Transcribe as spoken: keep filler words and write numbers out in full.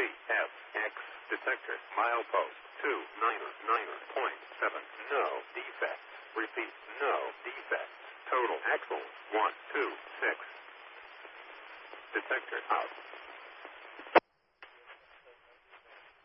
F X detector milepost two nine nine point seven. No defects. Repeat, no defects. Total axle one two six. Detector out.